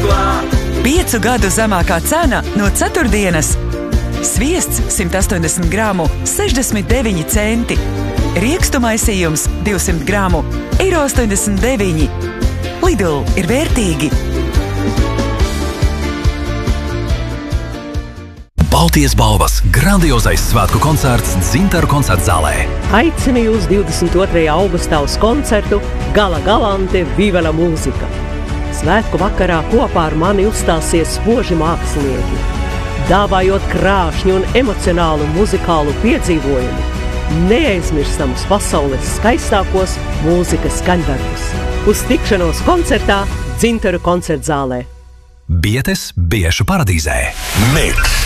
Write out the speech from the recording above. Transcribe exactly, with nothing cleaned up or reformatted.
joglā. Piecu gadu zemākā cena no ceturtdienas. Sviests simt astoņdesmit grāmu sešdesmit deviņi centi. Riekstu maisījums divsimt grāmu eiro astoņdesmit deviņi. Lidl ir vērtīgi. Baltijas balvas grandiozais svētku koncerts Dzintaru koncertzālē. Aicinu jūs divdesmit otrajā augustā uz koncertu Gala Galante Viva la mūzika. Svētku vakarā kopā ar mani uzstāsies spoži mākslinieki, dāvājot krāšņu un emocionālu muzikālu piedzīvojumu, neaizmirstamus pasaules skaistākos mūzikas skaņdarbus. Uz tikšanos koncertā Dzintaru koncertzālē. Bietes Biešu paradīzē. Miks!